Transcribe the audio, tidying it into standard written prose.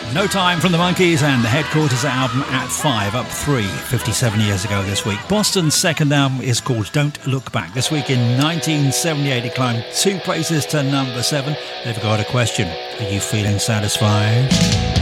No Time from the Monkees and the Headquarters album at 5, up 3, 57 years ago this week. Boston's second album is called Don't Look Back. This week in 1978 it climbed 2 places to number 7. They've got a question. Are you feeling satisfied?